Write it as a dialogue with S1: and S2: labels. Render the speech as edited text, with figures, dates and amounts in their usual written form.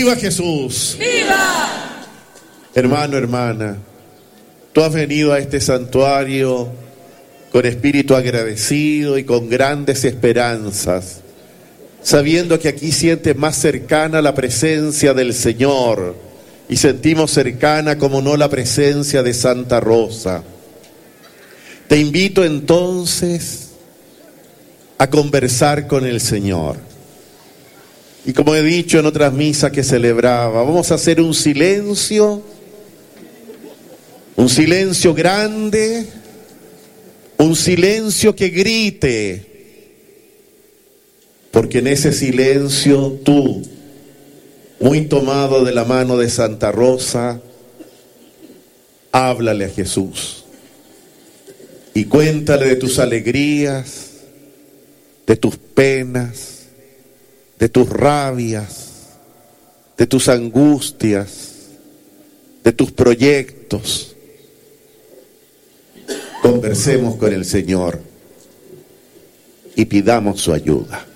S1: ¡Viva Jesús!
S2: ¡Viva!
S1: Hermano, hermana, tú has venido a este santuario con espíritu agradecido y con grandes esperanzas, sabiendo que aquí sientes más cercana la presencia del Señor y sentimos cercana, como no, la presencia de Santa Rosa. Te invito entonces a conversar con el Señor. Y como he dicho en otras misas que celebraba, vamos a hacer un silencio grande, un silencio que grite, porque en ese silencio tú, muy tomado de la mano de Santa Rosa, háblale a Jesús y cuéntale de tus alegrías, de tus penas, de tus rabias, de tus angustias, de tus proyectos. Conversemos con el Señor y pidamos su ayuda.